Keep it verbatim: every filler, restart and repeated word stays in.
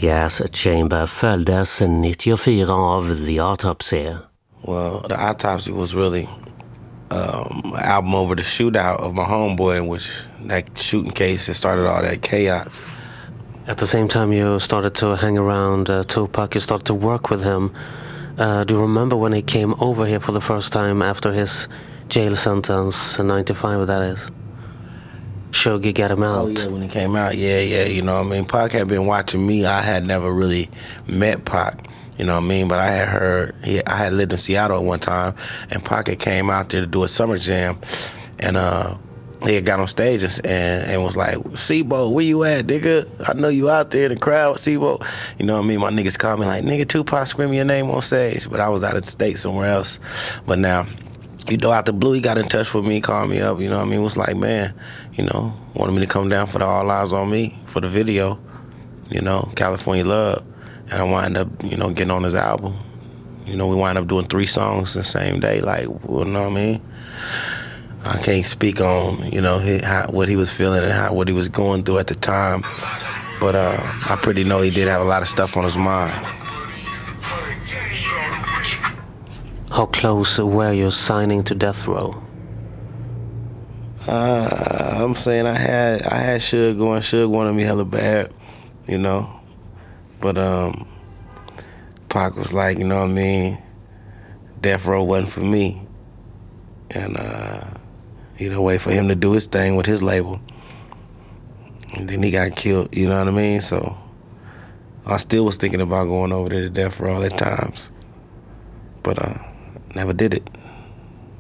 Gas Chamber följdes nittiofyra av The Autopsy. Well, the Autopsy was really um, an album over the shootout of my homeboy, in which that shooting case that started all that chaos. At the same time you started to hang around uh, Tupac, you started to work with him. Uh, do you remember when he came over here for the first time after his jail sentence in ninety-five, that is? Shuggie got him out. Oh, yeah, when he came out, yeah, yeah, you know what I mean? Pac had been watching me. I had never really met Pac, you know what I mean? But I had heard, he, I had lived in Seattle at one time, and Pac had came out there to do a summer jam, and uh, he had got on stage and, and, and was like, Sebo, where you at, nigga? I know you out there in the crowd, Sebo. You know what I mean? My niggas called me like, nigga, Tupac screaming your name on stage. But I was out of state somewhere else. But now, you know, out the blue, he got in touch with me, called me up, you know what I mean? Was like, man, you know, wanted me to come down for the All Eyes on Me, for the video, you know, California Love. And I wound up, you know, getting on his album. You know, we wound up doing three songs the same day, like, you know what I mean? I can't speak on, you know, he, how, what he was feeling and how, what he was going through at the time. But uh, I pretty know he did have a lot of stuff on his mind. How close were you signing to Death Row? Uh, I'm saying I had I had Suge going. Suge wanted me hella bad, you know. But um, Pac was like, you know what I mean? Death Row wasn't for me. And, uh, you know, wait for him to do his thing with his label. And then he got killed, you know what I mean? So I still was thinking about going over there to Death Row at times. But uh, never did it.